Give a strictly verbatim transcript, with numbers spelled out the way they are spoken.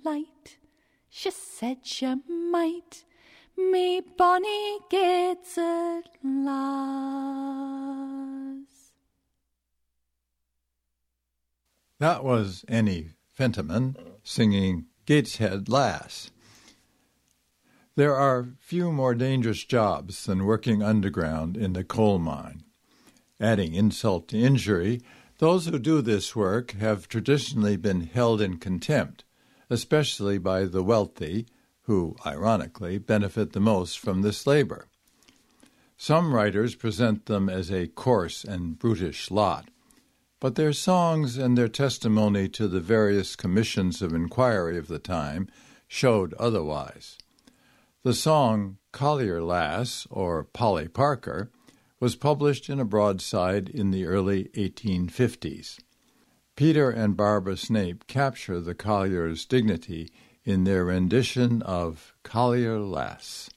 light. She said she might, me bonny Gateshead lass. That was Annie Fentiman singing Gateshead Lass. There are few more dangerous jobs than working underground in the coal mine. Adding insult to injury, those who do this work have traditionally been held in contempt, especially by the wealthy, who, ironically, benefit the most from this labor. Some writers present them as a coarse and brutish lot, but their songs and their testimony to the various commissions of inquiry of the time showed otherwise. The song Collier Lass, or Polly Parker, was published in a broadside in the early eighteen fifties. Peter and Barbara Snape capture the collier's dignity in their rendition of Collier Lass.